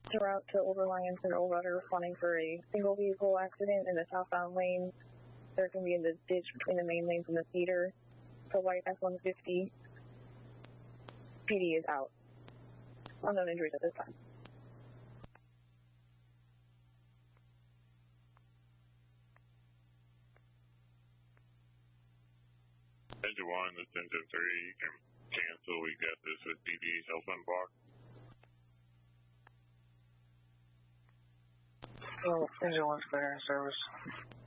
en route to Overland and Overwater responding for a single vehicle accident in the southbound lane. They're going to be in the ditch between the main lanes and the feeder. So white F-150. PD is out. Unknown injuries at this time. Engine 1, this is Engine 3. You can cancel. We got this with BB Helpman block. Oh, Engine 1's clear in service.